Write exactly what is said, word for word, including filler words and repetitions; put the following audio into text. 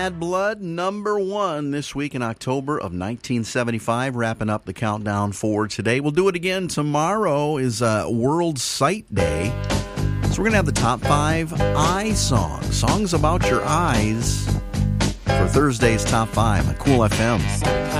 Bad Blood, number one this week in October of nineteen seventy-five, wrapping up the countdown for today. We'll do it again. Tomorrow is uh, World Sight Day. So we're going to have the top five eye songs, songs about your eyes, for Thursday's top five on Cool F M.